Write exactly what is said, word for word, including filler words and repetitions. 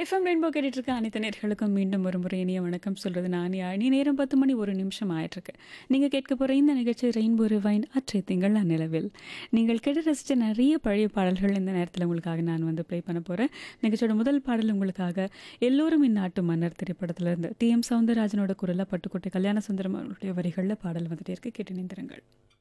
FM rainbow கேட்டுட்டு இருக்க அனைத்து நேர்களுக்கும் மீண்டும் ஒரு முறை இனிய வணக்கம் சொல்றது நான் அணி நேரம் பத்து மணி ஒரு நிமிஷம் ஆயிட்டிருக்கு. நீங்க கேட்க போற இந்த நிகழ்ச்சி ரெயின்போ ரிவைன் அற்றை திங்கள் அந்நிலவில். நீங்கள் கேட்டு ரசிச்ச நிறைய பழைய பாடல்கள் இந்த நேரத்தில் உங்களுக்காக நான் வந்து ப்ளே பண்ண போறேன். நிகழ்ச்சியோட முதல் பாடல் உங்களுக்காக எல்லோரும் இந்நாட்டு மன்னர் திரைப்படத்திலிருந்து டி எம் சவுந்தரராஜனோட குரல்ல பட்டுக்கோட்டை கல்யாண சுந்தரம் அவருடைய வரிகளில் பாடல் வந்துட்டே இருக்கு. கேட்டு நிந்திருங்கள்.